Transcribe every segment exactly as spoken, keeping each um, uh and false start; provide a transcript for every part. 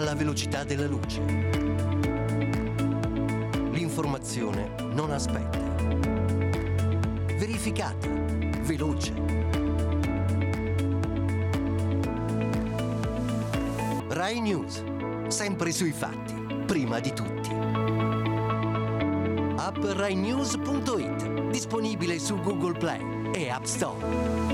alla velocità della luce. L'informazione non aspetta. Verificata, veloce. Rai News, sempre sui fatti, prima di tutti. App rai news punto it, disponibile su Google Play e App Store.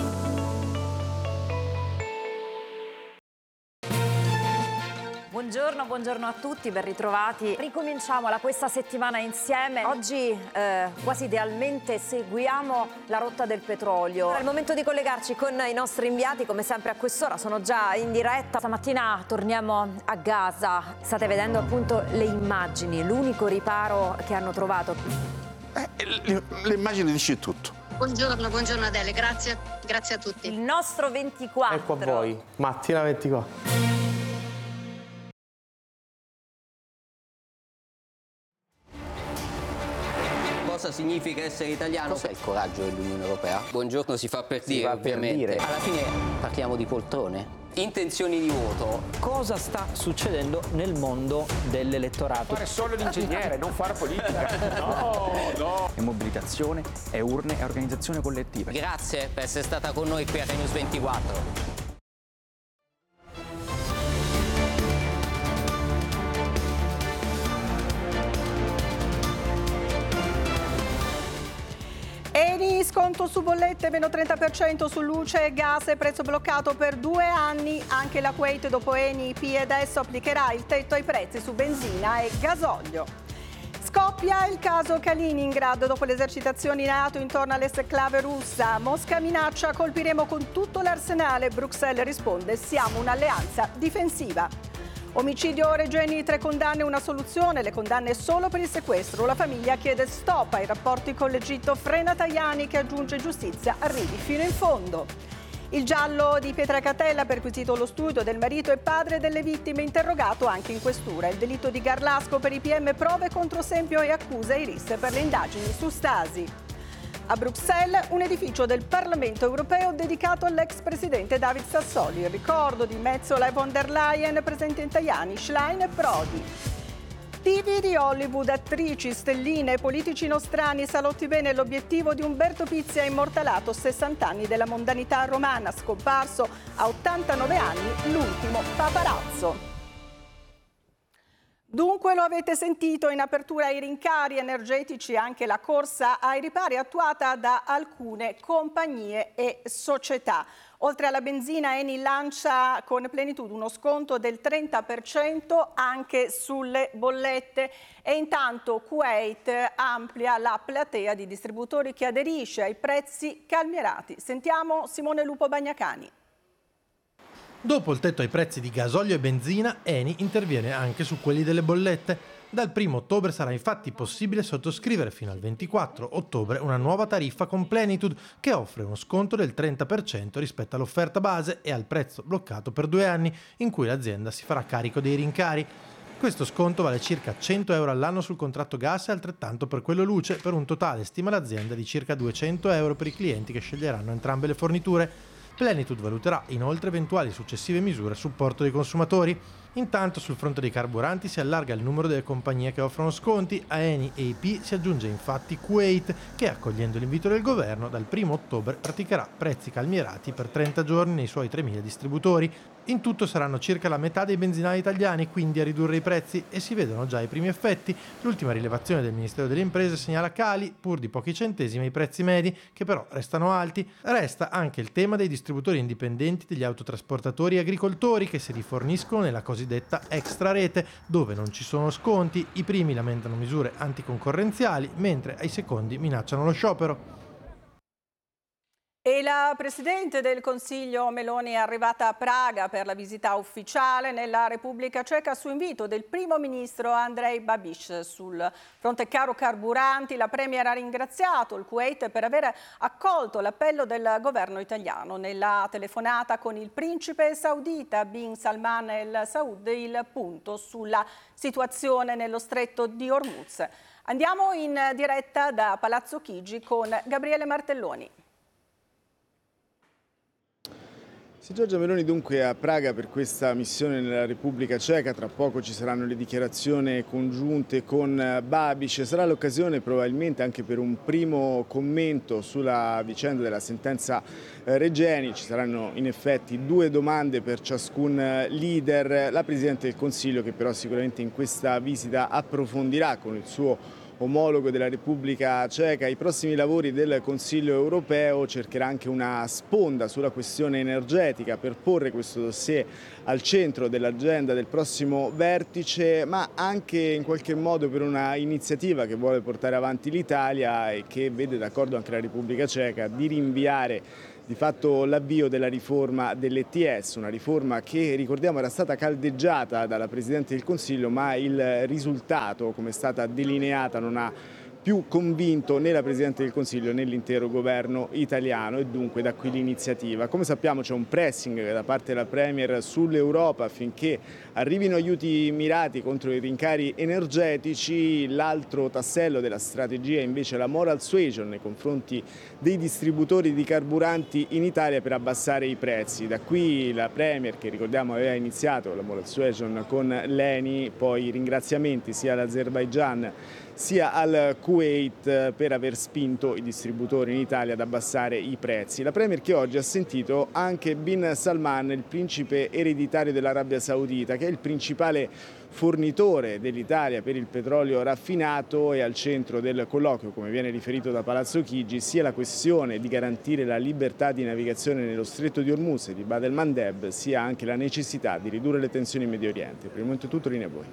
Buongiorno, buongiorno a tutti, ben ritrovati. Ricominciamo la, questa settimana insieme. Oggi eh, quasi idealmente seguiamo la rotta del petrolio. È il momento di collegarci con i nostri inviati, come sempre a quest'ora, sono già in diretta. Stamattina torniamo a Gaza. State vedendo appunto le immagini, l'unico riparo che hanno trovato. Eh, le, le immagini dici tutto. Buongiorno, buongiorno Adele, grazie, grazie a tutti. Il nostro ventiquattro. Ecco a voi, mattina ventiquattro. Cosa significa essere italiano? Cos'è il coraggio dell'Unione Europea? Buongiorno si fa per Si dire, fa per ovviamente. dire. Alla fine parliamo di poltrone. Intenzioni di voto. Cosa sta succedendo nel mondo dell'elettorato? Fare solo l'ingegnere, non fare politica. No, no. È mobilitazione, è urne, è organizzazione collettiva. Grazie per essere stata con noi qui a Rai News ventiquattro. Eni, sconto su bollette, meno trenta per cento su luce e gas e prezzo bloccato per due anni. Anche la Kuwait dopo Eni, P e adesso applicherà il tetto ai prezzi su benzina e gasolio. Scoppia il caso Kaliningrad dopo le esercitazioni NATO intorno all'esclave russa. Mosca minaccia, colpiremo con tutto l'arsenale. Bruxelles risponde, siamo un'alleanza difensiva. Omicidio Regeni, tre condanne, una soluzione, le condanne solo per il sequestro. La famiglia chiede stop ai rapporti con l'Egitto, frena Tajani che aggiunge giustizia, arrivi fino in fondo. Il giallo di Pietracatella, perquisito lo studio del marito e padre delle vittime, interrogato anche in questura. Il delitto di Garlasco per i P M, prove contro Sempio e accusa Iris per le indagini su Stasi. A Bruxelles un edificio del Parlamento europeo dedicato all'ex presidente David Sassoli. Il ricordo di Metsola e von der Leyen, presente in Tajani, Schlein e Prodi. Divi di Hollywood, attrici, stelline, politici nostrani, salotti bene, l'obiettivo di Umberto Pizzi ha immortalato sessanta anni della mondanità romana, scomparso a ottantanove anni, l'ultimo paparazzo. Dunque lo avete sentito, in apertura ai rincari energetici anche la corsa ai ripari attuata da alcune compagnie e società. Oltre alla benzina, Eni lancia con Plenitude uno sconto del trenta per cento anche sulle bollette e intanto Kuwait amplia la platea di distributori che aderisce ai prezzi calmierati. Sentiamo Simone Lupo Bagnacani. Dopo il tetto ai prezzi di gasolio e benzina, Eni interviene anche su quelli delle bollette. Dal primo ottobre sarà infatti possibile sottoscrivere fino al ventiquattro ottobre una nuova tariffa con Plenitude che offre uno sconto del trenta per cento rispetto all'offerta base e al prezzo bloccato per due anni in cui l'azienda si farà carico dei rincari. Questo sconto vale circa cento euro all'anno sul contratto gas e altrettanto per quello luce, per un totale, stima l'azienda, di circa duecento euro per i clienti che sceglieranno entrambe le forniture. Plenitude valuterà inoltre eventuali successive misure a supporto dei consumatori. Intanto sul fronte dei carburanti si allarga il numero delle compagnie che offrono sconti. A Eni e I P si aggiunge infatti Kuwait che, accogliendo l'invito del governo, dal primo ottobre praticherà prezzi calmierati per trenta giorni nei suoi tremila distributori. In tutto saranno circa la metà dei benzinai italiani quindi a ridurre i prezzi e si vedono già i primi effetti. L'ultima rilevazione del Ministero delle Imprese segnala cali pur di pochi centesimi ai prezzi medi, che però restano alti. Resta anche il tema dei distributori indipendenti, degli autotrasportatori e agricoltori che si riforniscono nella cosiddetta extra rete, dove non ci sono sconti. I primi lamentano misure anticoncorrenziali, mentre ai secondi minacciano lo sciopero. E la Presidente del Consiglio Meloni è arrivata a Praga per la visita ufficiale nella Repubblica Ceca su invito del Primo Ministro Andrej Babiš. Sul fronte caro carburanti la Premier ha ringraziato il Kuwait per aver accolto l'appello del governo italiano. Nella telefonata con il principe saudita Bin Salman El Saud il punto sulla situazione nello stretto di Hormuz. Andiamo in diretta da Palazzo Chigi con Gabriele Martelloni. Sì, Giorgia Meloni dunque è a Praga per questa missione nella Repubblica Ceca, tra poco ci saranno le dichiarazioni congiunte con Babiš, sarà l'occasione probabilmente anche per un primo commento sulla vicenda della sentenza Regeni, ci saranno in effetti due domande per ciascun leader, la Presidente del Consiglio che però sicuramente in questa visita approfondirà con il suo omologo della Repubblica Ceca i prossimi lavori del Consiglio europeo, cercherà anche una sponda sulla questione energetica per porre questo dossier al centro dell'agenda del prossimo vertice, ma anche in qualche modo per una iniziativa che vuole portare avanti l'Italia e che vede d'accordo anche la Repubblica Ceca di rinviare di fatto l'avvio della riforma dell'E T S, una riforma che ricordiamo era stata caldeggiata dalla Presidente del Consiglio, ma il risultato, come è stata delineata, non ha più convinto né la Presidente del Consiglio né l'intero governo italiano e dunque da qui l'iniziativa. Come sappiamo c'è un pressing da parte della Premier sull'Europa affinché arrivino aiuti mirati contro i rincari energetici, l'altro tassello della strategia è invece la moral suasion nei confronti dei distributori di carburanti in Italia per abbassare i prezzi. Da qui la Premier, che ricordiamo aveva iniziato la moral suasion con l'Eni, poi ringraziamenti sia all'Azerbaigian sia al Kuwait per aver spinto i distributori in Italia ad abbassare i prezzi. La Premier che oggi ha sentito anche Bin Salman, il principe ereditario dell'Arabia Saudita, che è il principale fornitore dell'Italia per il petrolio raffinato, e al centro del colloquio, come viene riferito da Palazzo Chigi, sia la questione di garantire la libertà di navigazione nello stretto di Hormuz e di Bab el-Mandeb, sia anche la necessità di ridurre le tensioni in Medio Oriente. Per il momento è tutto, linea a voi.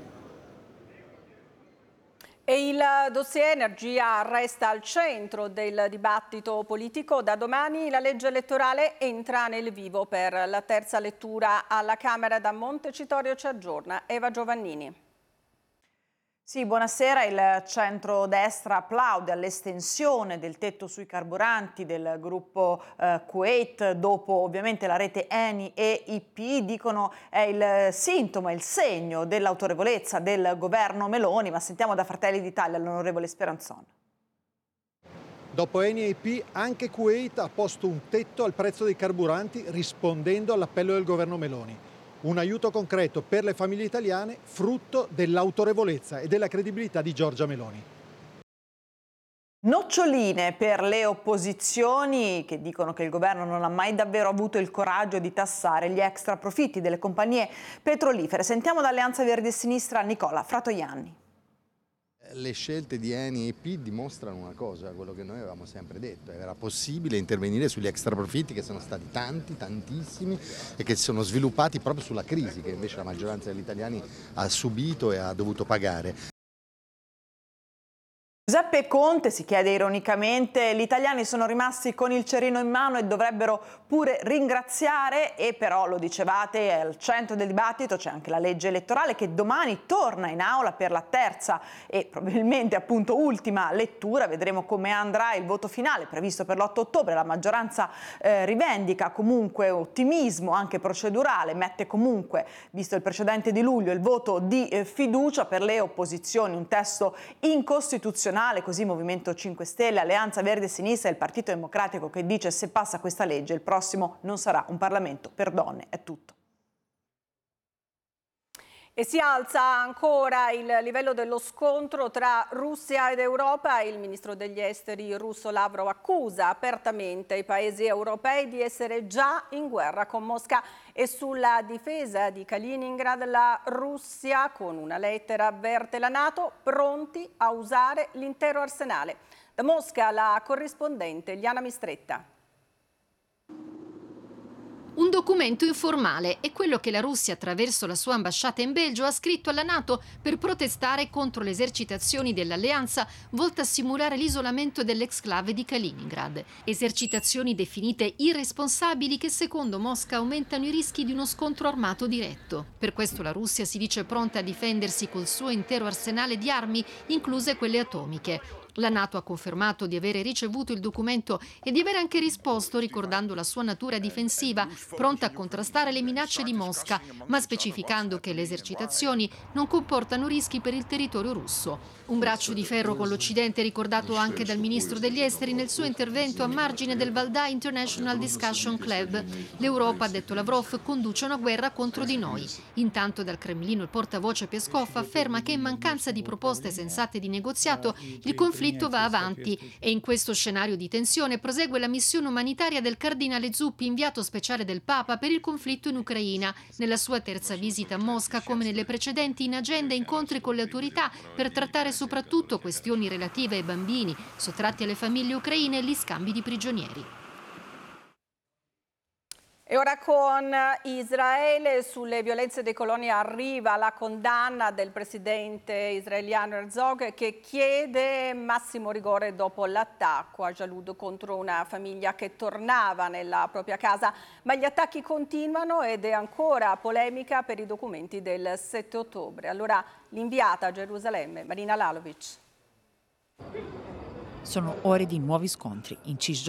E il dossier energia resta al centro del dibattito politico. Da domani la legge elettorale entra nel vivo per la terza lettura alla Camera. Da Montecitorio ci aggiorna Eva Giovannini. Sì, buonasera. Il centrodestra applaude all'estensione del tetto sui carburanti del gruppo eh, Kuwait, dopo ovviamente la rete Eni e I P, dicono è il sintomo, è il segno dell'autorevolezza del governo Meloni, ma sentiamo da Fratelli d'Italia l'onorevole Speranzon. Dopo Eni e I P, anche Kuwait ha posto un tetto al prezzo dei carburanti rispondendo all'appello del governo Meloni. Un aiuto concreto per le famiglie italiane, frutto dell'autorevolezza e della credibilità di Giorgia Meloni. Noccioline per le opposizioni che dicono che il governo non ha mai davvero avuto il coraggio di tassare gli extra profitti delle compagnie petrolifere. Sentiamo da Alleanza Verdi e Sinistra Nicola Fratoianni. Le scelte di Eni e I P dimostrano una cosa, quello che noi avevamo sempre detto: era possibile intervenire sugli extra profitti, che sono stati tanti, tantissimi, e che si sono sviluppati proprio sulla crisi che invece la maggioranza degli italiani ha subito e ha dovuto pagare. Giuseppe Conte si chiede ironicamente: gli italiani sono rimasti con il cerino in mano e dovrebbero pure ringraziare, e però lo dicevate, è al centro del dibattito c'è anche la legge elettorale che domani torna in aula per la terza e probabilmente appunto ultima lettura. Vedremo come andrà il voto finale previsto per l'otto ottobre. La maggioranza eh, rivendica comunque ottimismo anche procedurale, mette comunque, visto il precedente di luglio, il voto di eh, fiducia. Per le opposizioni un testo incostituzionale, così Movimento cinque Stelle, Alleanza Verdi e Sinistra e il Partito Democratico che dice: se passa questa legge il prossimo non sarà un Parlamento per donne. È tutto. E si alza ancora il livello dello scontro tra Russia ed Europa. Il ministro degli esteri russo Lavrov accusa apertamente i paesi europei di essere già in guerra con Mosca. E sulla difesa di Kaliningrad la Russia, con una lettera, avverte la NATO pronti a usare l'intero arsenale. Da Mosca la corrispondente Liana Mistretta. Un documento informale è quello che la Russia, attraverso la sua ambasciata in Belgio, ha scritto alla NATO per protestare contro le esercitazioni dell'alleanza volte a simulare l'isolamento dell'exclave di Kaliningrad. Esercitazioni definite irresponsabili che secondo Mosca aumentano i rischi di uno scontro armato diretto. Per questo la Russia si dice pronta a difendersi col suo intero arsenale di armi, incluse quelle atomiche. La NATO ha confermato di avere ricevuto il documento e di aver anche risposto ricordando la sua natura difensiva, pronta a contrastare le minacce di Mosca, ma specificando che le esercitazioni non comportano rischi per il territorio russo. Un braccio di ferro con l'Occidente ricordato anche dal ministro degli esteri nel suo intervento a margine del Valdai International Discussion Club. L'Europa, ha detto Lavrov, conduce una guerra contro di noi. Intanto dal Cremlino il portavoce Peskov afferma che in mancanza di proposte sensate di negoziato il conflitto va avanti e in questo scenario di tensione prosegue la missione umanitaria del cardinale Zuppi, inviato speciale del Papa per il conflitto in Ucraina. Nella sua terza visita a Mosca, come nelle precedenti, in agenda incontri con le autorità per trattare soprattutto questioni relative ai bambini sottratti alle famiglie ucraine e gli scambi di prigionieri. E ora con Israele, sulle violenze dei coloni arriva la condanna del presidente israeliano Herzog, che chiede massimo rigore dopo l'attacco a Jalud contro una famiglia che tornava nella propria casa. Ma gli attacchi continuano ed è ancora polemica per i documenti del sette ottobre. Allora l'inviata a Gerusalemme, Marina Lalovic. Sono ore di nuovi scontri in Cisgiordania.